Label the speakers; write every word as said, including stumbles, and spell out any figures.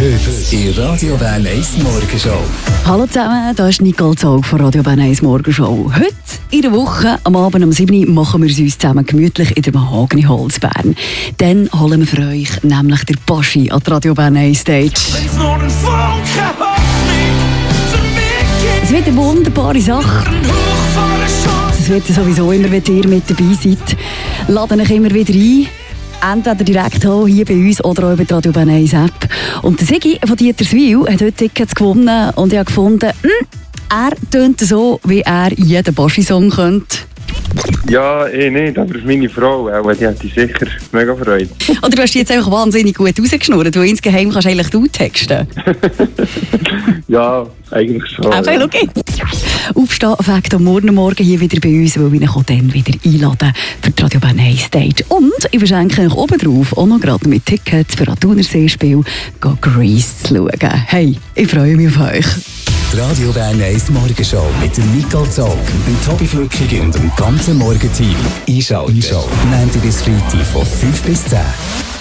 Speaker 1: Heute in Radio Bern eins Morgenshow.
Speaker 2: Hallo zusammen, da ist Nicole Zog von Radio Bern eins Morgenshow. Heute in der Woche, am Abend um sieben Uhr, machen wir es uns zusammen gemütlich in der Mahogany Holz Bern. Dann holen wir für euch nämlich der Baschi an die Radio Bern eins Stage. Es wird eine wunderbare Sache. Es wird sowieso immer, wenn ihr mit dabei seid. Laden euch immer wieder ein. Entweder direkt hier bei uns oder auch über die Radio Bern eins App. Und der Sigi von Dieterswil hat heute Tickets gewonnen und ich habe gefunden, hm, er tönt so, wie er jeden Baschi-Song könnte.
Speaker 3: Ja, eh nicht, aber meine Frau, auch, die hat sich sicher mega gefreut.
Speaker 2: Oder du hast die jetzt einfach wahnsinnig gut rausgeschnurrt, du insgeheim kannst eigentlich du texten.
Speaker 3: Ja, eigentlich schon.
Speaker 2: Einfach, ja. Okay. Aufstehen fängt am Morgen, morgen hier wieder bei uns, weil wir ihn dann wieder einladen für die Radio Bern eins Stage. Und ich verschenke euch oben drauf auch noch gerade mit Tickets für ein Thunerseespiel Grease zu schauen. Hey, ich freue mich auf euch.
Speaker 1: Die Radio Bern eins Morgenshow mit dem Nicole Zog, dem Tobi Flückig und dem ganzen Morgenteam. Einschalten. Einschalten. Montag bis Freitag von fünf bis zehn.